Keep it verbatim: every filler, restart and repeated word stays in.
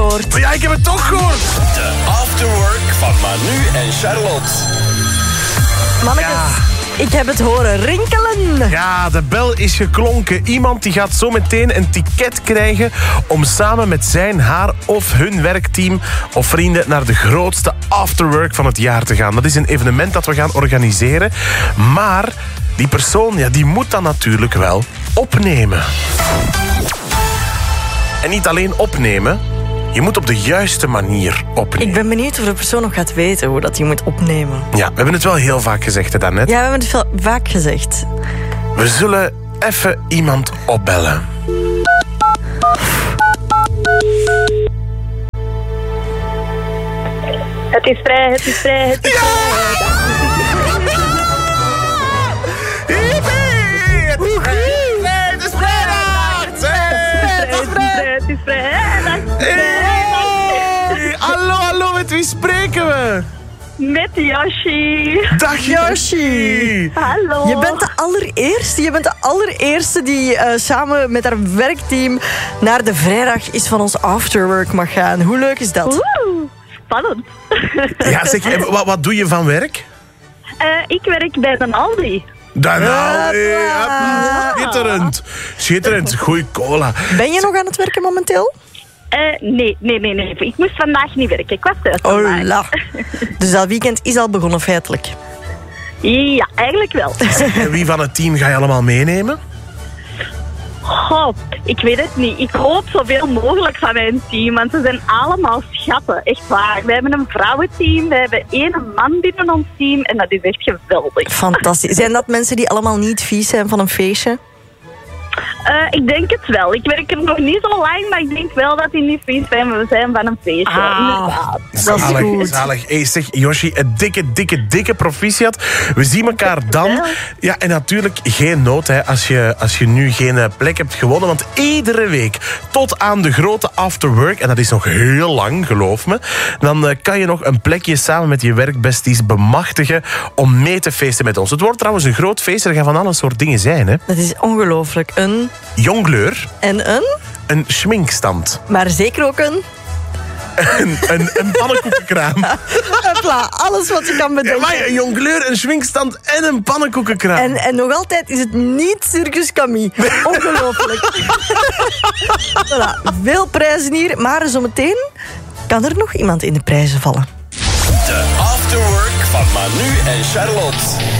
gehoord. Ja, ik heb het toch gehoord. De Afterwork van Manu en Charlotte. Mannekes, Ja. ik heb het horen rinkelen. Ja, de bel is geklonken. Iemand die gaat zo meteen een ticket krijgen om samen met zijn, haar of hun werkteam of vrienden naar de grootste afterwork van het jaar te gaan. Dat is een evenement dat we gaan organiseren. Maar die persoon, ja, die moet dan natuurlijk wel opnemen. En niet alleen opnemen, je moet op de juiste manier opnemen. Ik ben benieuwd of de persoon nog gaat weten hoe dat hij moet opnemen. Ja, we hebben het wel heel vaak gezegd, hè, daarnet. Ja, we hebben het veel, vaak gezegd. We zullen even iemand opbellen. Het is vrij, het is vrij, het is vrij. Het is vrijdag! Het is vrij, het is vrij. Hey! Hallo, hallo, met wie spreken we? Met Yoshi. Dag Yoshi! Hallo. Je bent de allereerste, je bent de allereerste die uh, samen met haar werkteam naar de vrijdag is van ons afterwork mag gaan. Hoe leuk is dat? Oeh, spannend. Ja, zeg, eh, wat, wat doe je van werk? Uh, ik werk bij een Aldi. Dan nou, hey, Hopla. schitterend. Schitterend, goeie cola. Ben je nog aan het werken momenteel? Uh, nee, nee, nee, nee. Ik moest vandaag niet werken. Ik was thuis vandaag. Oh la. Dus dat weekend is al begonnen feitelijk. Ja, eigenlijk wel. En wie van het team ga je allemaal meenemen? Goh, ik weet het niet. Ik hoop zoveel mogelijk van mijn team, want ze zijn allemaal schatten. Echt waar. We hebben een vrouwenteam, we hebben één man binnen ons team en dat is echt geweldig. Fantastisch. Zijn dat mensen die allemaal niet vies zijn van een feestje? Uh, ik denk het wel. Ik werk er nog niet zo lang, maar ik denk wel dat die niet vies zijn zijn van een feestje. Ah. Inderdaad. Dat is Zalig, goed. zalig. Hey, zeg, Yoshi, een dikke, dikke, dikke proficiat. We zien elkaar dan. Ja, en natuurlijk geen nood hè, als, je, als je nu geen eh, plek hebt gewonnen. Want iedere week tot aan de grote afterwork, en dat is nog heel lang, geloof me, dan uh, kan je nog een plekje samen met je werkbesties bemachtigen om mee te feesten met ons. Het wordt trouwens een groot feest. Er gaan van alle soort dingen zijn. Hè. Dat is ongelooflijk. Een Jongleur, en een, een schminkstand, maar zeker ook een... een, een, een pannenkoekenkraam. Hopla, alles wat je kan Ja, bedenken. maar een jongleur, een schminkstand en een pannenkoekenkraam. En, en nog altijd is het niet Circus Camille. Ongelooflijk. Voilà, veel prijzen hier, maar zometeen kan er nog iemand in de prijzen vallen. De Afterwork van Manu en Charlotte.